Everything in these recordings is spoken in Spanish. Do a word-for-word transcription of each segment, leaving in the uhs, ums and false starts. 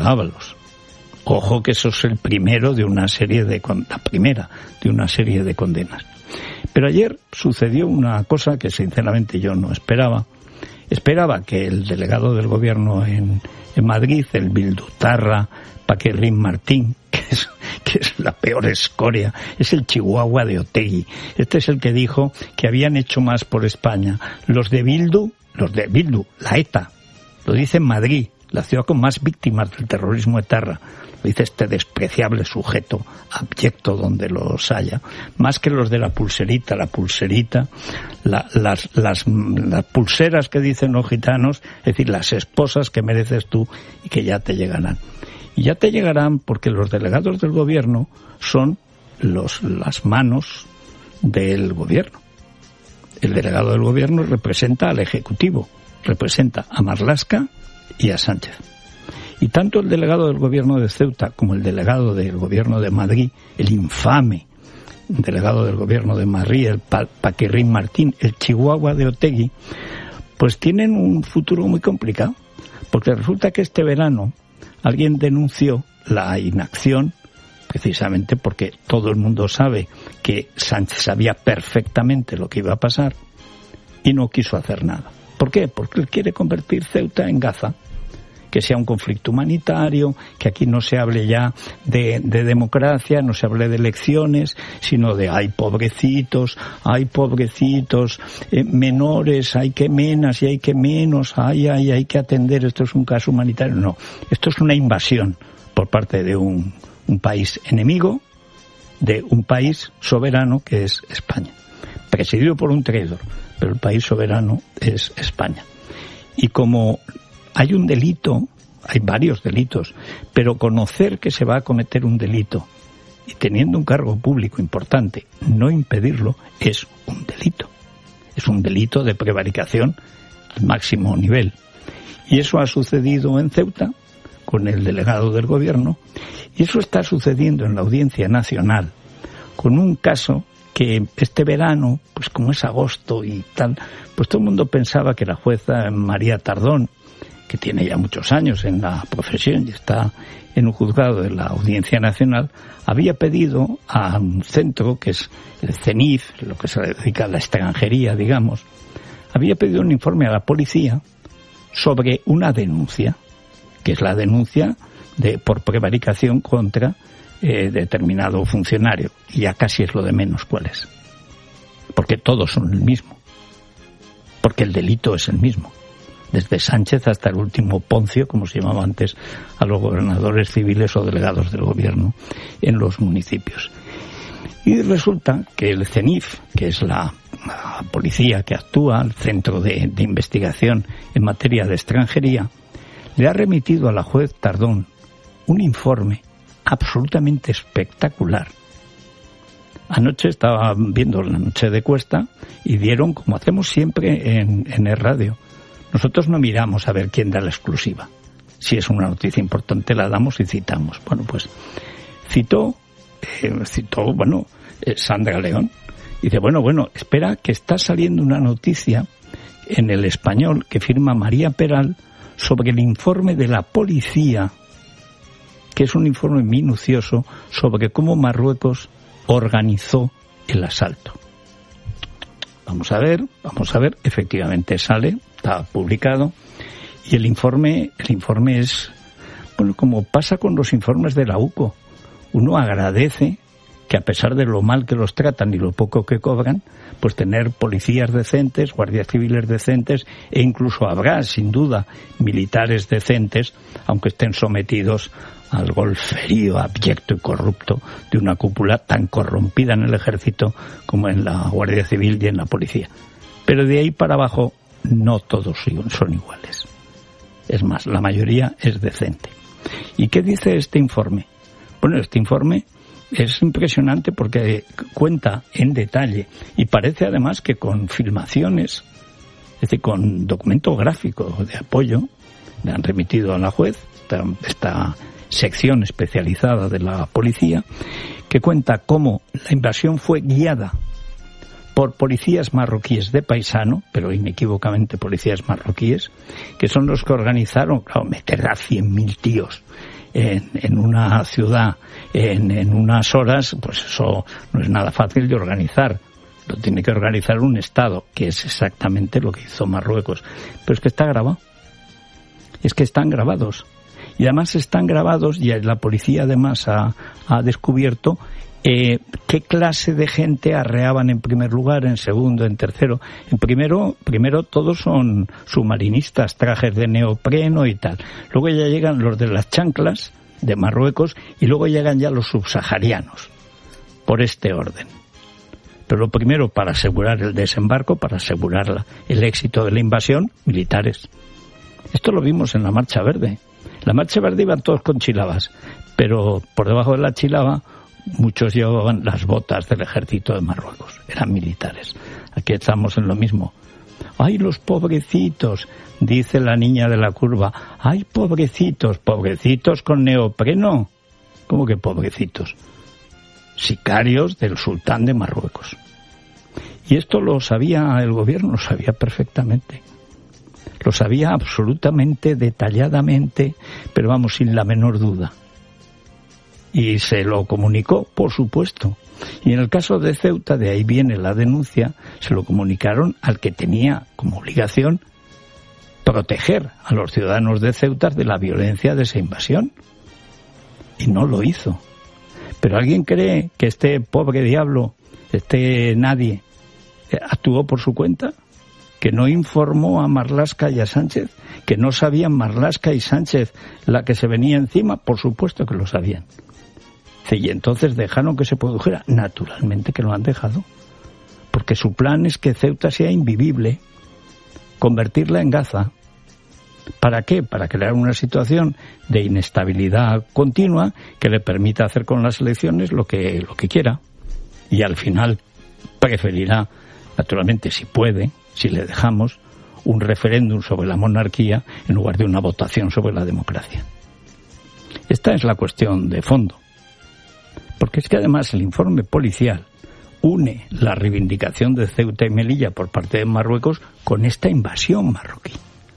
Ábalos. Ojo que eso es el primero de una serie de... la primera de una serie de condenas. Pero ayer sucedió una cosa que sinceramente yo no esperaba. Esperaba que el delegado del gobierno en, en Madrid, el bildutarra Paquirrín Martín, que es, que es la peor escoria, es el Chihuahua de Otegi. Este es el que dijo que habían hecho más por España los de Bildu, los de Bildu, la ETA. Lo dice en Madrid, la ciudad con más víctimas del terrorismo etarra. Lo dice este despreciable sujeto abyecto donde los haya. Más que los de la pulserita, la pulserita, la, las, las, las pulseras que dicen los gitanos, es decir, las esposas que mereces tú y que ya te llegarán. Y ya te llegarán porque los delegados del gobierno son los, las manos del gobierno. El delegado del gobierno representa al Ejecutivo, representa a Marlaska y a Sánchez. Y tanto el delegado del gobierno de Ceuta como el delegado del gobierno de Madrid, el infame delegado del gobierno de Madrid, el pa- Paquirrín Martín, el Chihuahua de Otegi, pues tienen un futuro muy complicado. Porque resulta que este verano alguien denunció la inacción, precisamente porque todo el mundo sabe que Sánchez sabía perfectamente lo que iba a pasar y no quiso hacer nada. ¿Por qué? Porque él quiere convertir Ceuta en Gaza. Que sea un conflicto humanitario, que aquí no se hable ya de, de democracia, no se hable de elecciones, sino de ay pobrecitos, ay pobrecitos, eh, menores, hay que menos y hay que menos, ay, ay, hay que atender, esto es un caso humanitario. No, esto es una invasión por parte de un, un país enemigo, de un país soberano que es España, presidido por un traidor, pero el país soberano es España. Y como hay un delito, hay varios delitos, pero conocer que se va a cometer un delito y teniendo un cargo público importante, no impedirlo, es un delito. Es un delito de prevaricación al máximo nivel. Y eso ha sucedido en Ceuta con el delegado del gobierno y eso está sucediendo en la Audiencia Nacional con un caso que este verano, pues como es agosto y tal, pues todo el mundo pensaba que la jueza María Tardón, que tiene ya muchos años en la profesión y está en un juzgado de la Audiencia Nacional, había pedido a un centro, que es el CENIF, lo que se dedica a la extranjería, digamos, había pedido un informe a la policía sobre una denuncia, que es la denuncia de por prevaricación contra eh, determinado funcionario. Y ya casi es lo de menos cuál es. Porque todos son el mismo. Porque el delito es el mismo. Desde Sánchez hasta el último Poncio, como se llamaba antes a los gobernadores civiles o delegados del gobierno en los municipios. Y resulta que el CENIF, que es la, la policía que actúa, el Centro de, de Investigación en materia de extranjería, le ha remitido a la juez Tardón un informe absolutamente espectacular. Anoche estaba viendo La Noche de Cuesta y dieron, como hacemos siempre en, en el radio, nosotros no miramos a ver quién da la exclusiva. Si es una noticia importante la damos y citamos. Bueno, pues citó, eh, citó, bueno, eh, Sandra León. Dice, bueno, bueno, espera que está saliendo una noticia en El Español que firma María Peral sobre el informe de la policía, que es un informe minucioso sobre cómo Marruecos organizó el asalto. Vamos a ver, vamos a ver, efectivamente sale, está publicado, y el informe, el informe es, bueno, como pasa con los informes de la U C O, uno agradece que a pesar de lo mal que los tratan y lo poco que cobran, pues tener policías decentes, guardias civiles decentes, e incluso habrá, sin duda, militares decentes, aunque estén sometidos al golferío abyecto y corrupto de una cúpula tan corrompida en el ejército como en la Guardia Civil y en la policía. Pero de ahí para abajo no todos son iguales. Es más, la mayoría es decente. ¿Y qué dice este informe? Bueno, este informe es impresionante porque cuenta en detalle y parece además que con filmaciones, es decir, con documento gráfico de apoyo, le han remitido a la juez esta, esta sección especializada de la policía, que cuenta cómo la invasión fue guiada por policías marroquíes de paisano, pero inequívocamente policías marroquíes, que son los que organizaron, claro, meter a cien mil tíos en, en una ciudad en, en unas horas, pues eso no es nada fácil de organizar. Lo tiene que organizar un Estado, que es exactamente lo que hizo Marruecos. Pero es que está grabado. Es que están grabados. Y además están grabados, y la policía además ha, ha descubierto eh, qué clase de gente arreaban en primer lugar, en segundo, en tercero. En primero, primero todos son submarinistas, trajes de neopreno y tal. Luego ya llegan los de las chanclas de Marruecos y luego llegan ya los subsaharianos, por este orden. Pero lo primero, para asegurar el desembarco, para asegurar la, el éxito de la invasión, militares. Esto lo vimos en la Marcha Verde. La Marcha Verde iban todos con chilabas, pero por debajo de la chilaba muchos llevaban las botas del ejército de Marruecos. Eran militares. Aquí estamos en lo mismo. ¡Ay, los pobrecitos!, dice la niña de la curva. ¡Ay, pobrecitos! ¿Pobrecitos con neopreno? ¿Cómo que pobrecitos? Sicarios del sultán de Marruecos. Y esto lo sabía el gobierno, lo sabía perfectamente. Lo sabía absolutamente, detalladamente, pero vamos, sin la menor duda. Y se lo comunicó, por supuesto. Y en el caso de Ceuta, de ahí viene la denuncia, se lo comunicaron al que tenía como obligación proteger a los ciudadanos de Ceuta de la violencia de esa invasión. Y no lo hizo. Pero ¿alguien cree que este pobre diablo, este nadie, actuó por su cuenta? ¿Que no informó a Marlaska y a Sánchez? ¿Que no sabían Marlaska y Sánchez la que se venía encima? Por supuesto que lo sabían. Y entonces dejaron que se produjera. Naturalmente que lo han dejado. Porque su plan es que Ceuta sea invivible, convertirla en Gaza. ¿Para qué? Para crear una situación de inestabilidad continua que le permita hacer con las elecciones lo que, lo que quiera. Y al final preferirá, naturalmente, si puede, si le dejamos, un referéndum sobre la monarquía en lugar de una votación sobre la democracia. Esta es la cuestión de fondo. Porque es que además el informe policial une la reivindicación de Ceuta y Melilla por parte de Marruecos con esta invasión marroquí.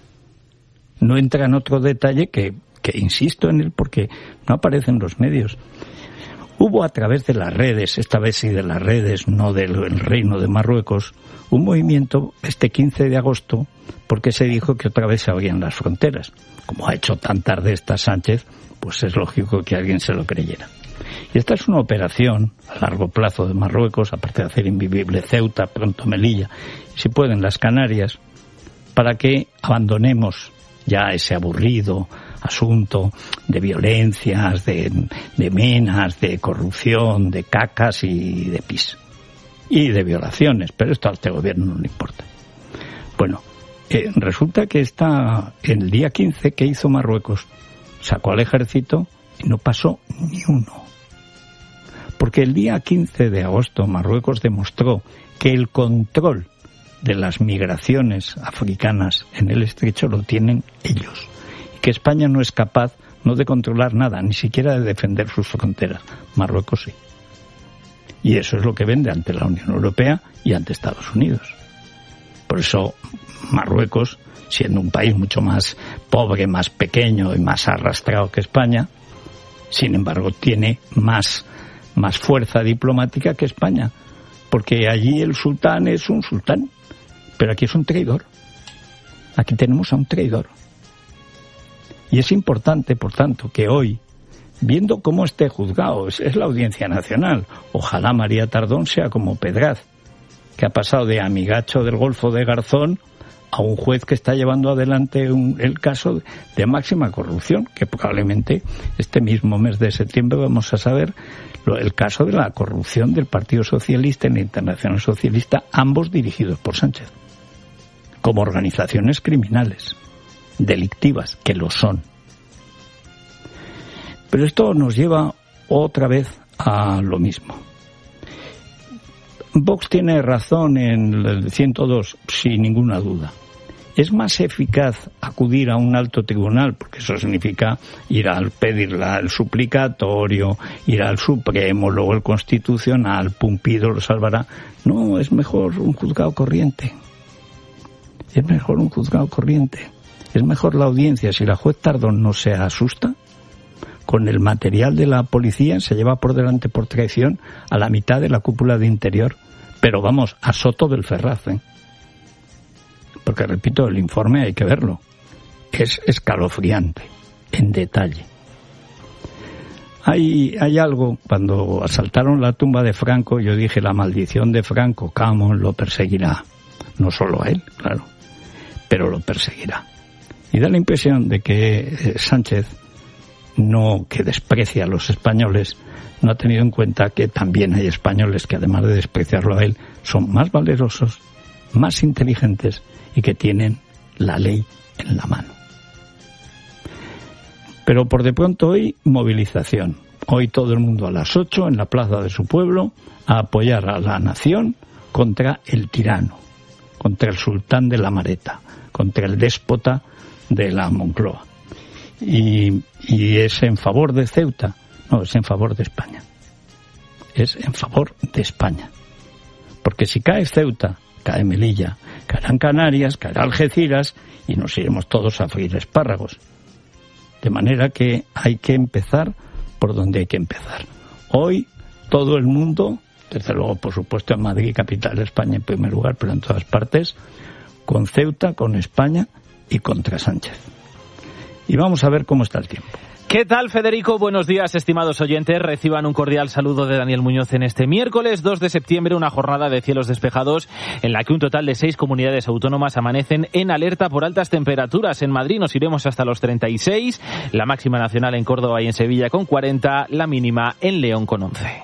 No entra en otro detalle que, que insisto en él porque no aparece en los medios. Hubo a través de las redes, esta vez sí de las redes, no del Reino de Marruecos, un movimiento este quince de agosto porque se dijo que otra vez se abrían las fronteras. Como ha hecho tan tarde esta Sánchez, pues es lógico que alguien se lo creyera. Y esta es una operación a largo plazo de Marruecos, aparte de hacer invivible Ceuta, pronto Melilla, y si pueden las Canarias, para que abandonemos ya ese aburrido asunto de violencias, de, de menas, de corrupción, de cacas y de pis. Y de violaciones, pero esto a este gobierno no le importa. Bueno, eh, resulta que está el día quince que hizo Marruecos, sacó al ejército y no pasó ni uno. Porque el día quince de agosto Marruecos demostró que el control de las migraciones africanas en el estrecho lo tienen ellos. Y que España no es capaz no de controlar nada, ni siquiera de defender sus fronteras. Marruecos sí. Y eso es lo que vende ante la Unión Europea y ante Estados Unidos. Por eso Marruecos, siendo un país mucho más pobre, más pequeño y más arrastrado que España, sin embargo tiene más, más fuerza diplomática que España. Porque allí el sultán es un sultán, pero aquí es un traidor. Aquí tenemos a un traidor. Y es importante, por tanto, que hoy, viendo cómo esté juzgado, es, es la Audiencia Nacional, ojalá María Tardón sea como Pedraz, que ha pasado de amigacho del Golfo de Garzón a un juez que está llevando adelante un, el caso de máxima corrupción, que probablemente este mismo mes de septiembre vamos a saber lo, el caso de la corrupción del Partido Socialista y la Internacional Socialista, ambos dirigidos por Sánchez, como organizaciones criminales, delictivas, que lo son. Pero esto nos lleva otra vez a lo mismo. Vox tiene razón en el ciento dos, sin ninguna duda. Es más eficaz acudir a un alto tribunal, porque eso significa ir al pedir el suplicatorio, ir al Supremo, luego el Constitucional, Pumpido lo salvará. No, es mejor un juzgado corriente. Es mejor un juzgado corriente. Es mejor la audiencia. Si la juez Tardón no se asusta, con el material de la policía, se lleva por delante por traición a la mitad de la cúpula de Interior. Pero vamos, a Soto del Ferraz, ¿eh? Porque, repito, el informe hay que verlo. Es escalofriante, en detalle. Hay, hay algo, cuando asaltaron la tumba de Franco, yo dije, la maldición de Franco, Camón lo perseguirá. No solo a él, claro, pero lo perseguirá. Y da la impresión de que Sánchez, no que desprecia a los españoles, no ha tenido en cuenta que también hay españoles que, además de despreciarlo a él, son más valerosos, más inteligentes y que tienen la ley en la mano. Pero por de pronto hoy, movilización. Hoy todo el mundo a las ocho en la plaza de su pueblo a apoyar a la nación contra el tirano, contra el sultán de la Mareta, contra el déspota de la Moncloa. Y, y es en favor de Ceuta, no, es en favor de España. Es en favor de España. Porque si cae Ceuta, cae Melilla, caerán Canarias, caerá Algeciras y nos iremos todos a freír espárragos. De manera que hay que empezar por donde hay que empezar. Hoy todo el mundo, desde luego por supuesto en Madrid, capital de España en primer lugar, pero en todas partes, con Ceuta, con España y contra Sánchez. Y vamos a ver cómo está el tiempo. ¿Qué tal, Federico? Buenos días, estimados oyentes. Reciban un cordial saludo de Daniel Muñoz en este miércoles dos de septiembre, una jornada de cielos despejados en la que un total de seis comunidades autónomas amanecen en alerta por altas temperaturas. En Madrid nos iremos hasta los treinta y seis, la máxima nacional en Córdoba y en Sevilla con cuarenta, la mínima en León con once.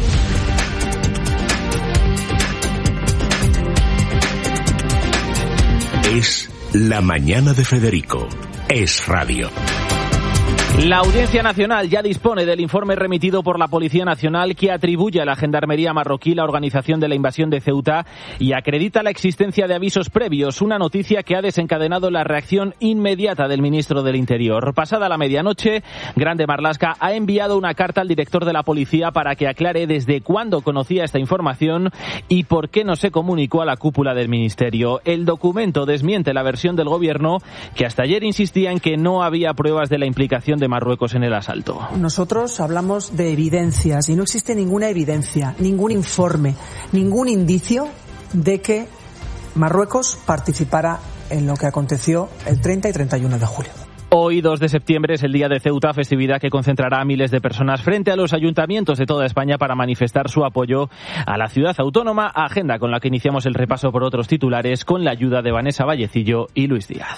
Es la mañana de Federico. Es radio. La Audiencia Nacional ya dispone del informe remitido por la Policía Nacional que atribuye a la Gendarmería marroquí la organización de la invasión de Ceuta y acredita la existencia de avisos previos, una noticia que ha desencadenado la reacción inmediata del ministro del Interior. Pasada la medianoche, Grande Marlaska ha enviado una carta al director de la policía para que aclare desde cuándo conocía esta información y por qué no se comunicó a la cúpula del ministerio. El documento desmiente la versión del gobierno, que hasta ayer insistía en que no había pruebas de la implicación de Marruecos en el asalto. Nosotros hablamos de evidencias y no existe ninguna evidencia, ningún informe, ningún indicio de que Marruecos participara en lo que aconteció el treinta y treinta y uno de julio. Hoy, dos de septiembre, es el Día de Ceuta, festividad que concentrará a miles de personas frente a los ayuntamientos de toda España para manifestar su apoyo a la ciudad autónoma, agenda con la que iniciamos el repaso por otros titulares con la ayuda de Vanessa Vallecillo y Luis Díaz.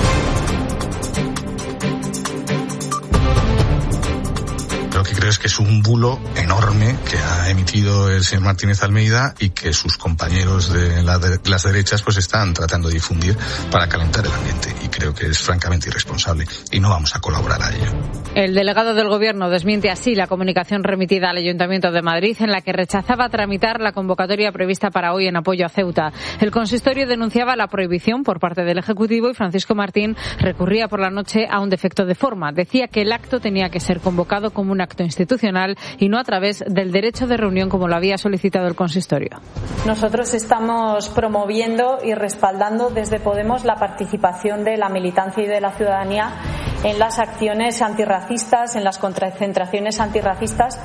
Lo que creo es que es un bulo enorme que ha emitido el señor Martínez Almeida y que sus compañeros de, la de las derechas pues están tratando de difundir para calentar el ambiente, y creo que es francamente irresponsable y no vamos a colaborar a ello. El delegado del Gobierno desmiente así la comunicación remitida al Ayuntamiento de Madrid en la que rechazaba tramitar la convocatoria prevista para hoy en apoyo a Ceuta. El consistorio denunciaba la prohibición por parte del Ejecutivo y Francisco Martín recurría por la noche a un defecto de forma. Decía que el acto tenía que ser convocado como un acto institucional y no a través del derecho de reunión como lo había solicitado el consistorio. Nosotros estamos promoviendo y respaldando desde Podemos la participación de la militancia y de la ciudadanía en las acciones antirracistas, en las concentraciones antirracistas.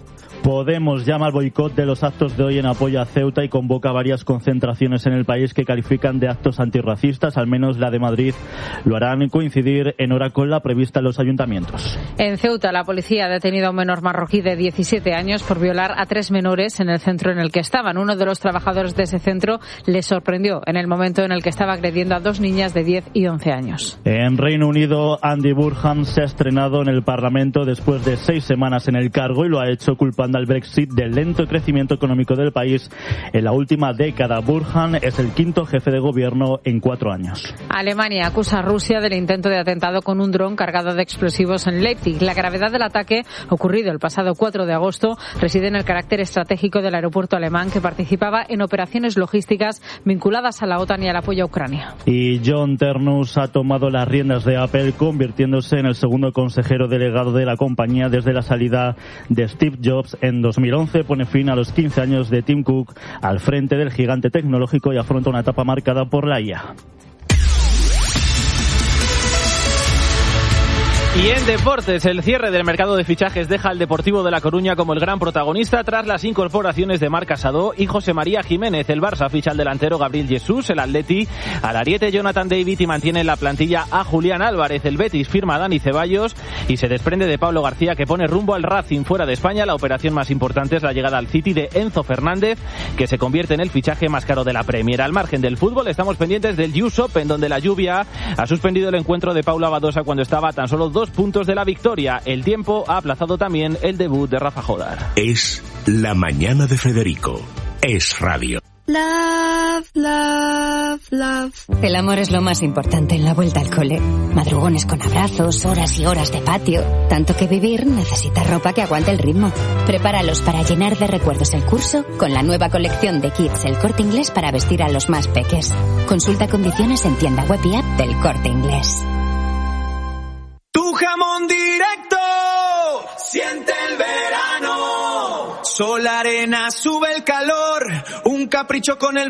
Podemos llama al boicot de los actos de hoy en apoyo a Ceuta y convoca varias concentraciones en el país que califican de actos antirracistas, al menos la de Madrid lo harán coincidir en hora con la prevista en los ayuntamientos. En Ceuta, la policía ha detenido a un menor marroquí de diecisiete años por violar a tres menores en el centro en el que estaban. Uno de los trabajadores de ese centro les sorprendió en el momento en el que estaba agrediendo a dos niñas de diez y once años. En Reino Unido, Andy Burnham se ha estrenado en el Parlamento después de seis semanas en el cargo y lo ha hecho culpando al Brexit del lento crecimiento económico del país en la última década. Burnham es el quinto jefe de gobierno en cuatro años. Alemania acusa a Rusia del intento de atentado con un dron cargado de explosivos en Leipzig. La gravedad del ataque, ocurrido el pasado cuatro de agosto, reside en el carácter estratégico del aeropuerto alemán, que participaba en operaciones logísticas vinculadas a la OTAN y al apoyo a Ucrania. Y John Ternus ha tomado las riendas de Apple, convirtiéndose en el segundo consejero delegado de la compañía desde la salida de Steve Jobs en dos mil once. Pone fin a los quince años de Tim Cook al frente del gigante tecnológico y afronta una etapa marcada por la I A. Y en deportes, el cierre del mercado de fichajes deja al Deportivo de La Coruña como el gran protagonista tras las incorporaciones de Marc Casado y José María Jiménez. El Barça ficha al delantero Gabriel Jesús, el Atleti al ariete Jonathan David y mantiene en la plantilla a Julián Álvarez. El Betis firma a Dani Ceballos y se desprende de Pablo García, que pone rumbo al Racing fuera de España. La operación más importante es la llegada al City de Enzo Fernández, que se convierte en el fichaje más caro de la Premier. Al margen del fútbol, estamos pendientes del U S Open, donde la lluvia ha suspendido el encuentro de Paula Badosa cuando estaba a tan solo dos puntos de la victoria. El tiempo ha aplazado también el debut de Rafa Jodar. Es La Mañana de Federico. Es radio. Love, love, love. El amor es lo más importante en la vuelta al cole. Madrugones con abrazos, horas y horas de patio. Tanto que vivir necesita ropa que aguante el ritmo. Prepáralos para llenar de recuerdos el curso con la nueva colección de kits El Corte Inglés para vestir a los más peques. Consulta condiciones en tienda web y app del Corte Inglés. Tu jamón directo, siente el verano. Sol, arena, sube el calor. Un capricho con el